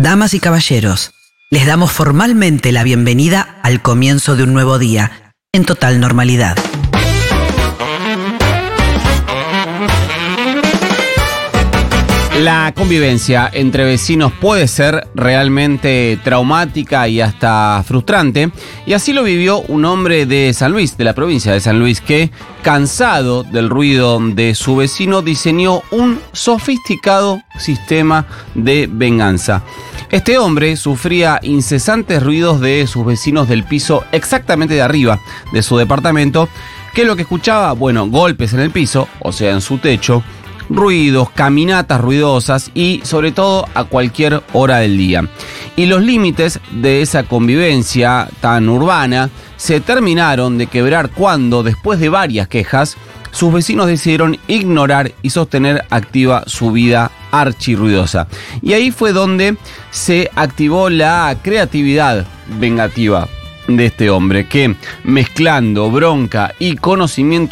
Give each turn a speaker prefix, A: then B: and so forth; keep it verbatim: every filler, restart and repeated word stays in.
A: Damas y caballeros, les damos formalmente la bienvenida al comienzo de un nuevo día, en total normalidad.
B: La convivencia entre vecinos puede ser realmente traumática y hasta frustrante, y así lo vivió un hombre de San Luis, de la provincia de San Luis, que, cansado del ruido de su vecino, diseñó un sofisticado sistema de venganza. Este hombre sufría incesantes ruidos de sus vecinos del piso exactamente de arriba de su departamento. ¿Qué es lo que escuchaba? Bueno, golpes en el piso, o sea, en su techo, ruidos, caminatas ruidosas y sobre todo a cualquier hora del día. Y los límites de esa convivencia tan urbana se terminaron de quebrar cuando, después de varias quejas, sus vecinos decidieron ignorar y sostener activa su vida archirruidosa. Y ahí fue donde se activó la creatividad vengativa de este hombre, que, mezclando bronca y conocimiento